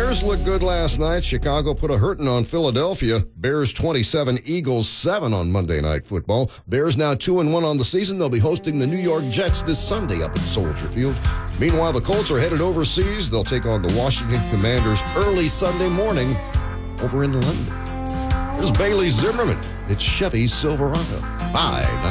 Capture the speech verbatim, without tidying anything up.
Bears looked good last night. Chicago put a hurting on Philadelphia. Bears twenty-seven, Eagles seven on Monday Night Football. Bears now two and one on the season. They'll be hosting the New York Jets this Sunday up at Soldier Field. Meanwhile, the Colts are headed overseas. They'll take on the Washington Commanders early Sunday morning over in London. Here's Bailey Zimmerman. It's Chevy Silverado. Bye.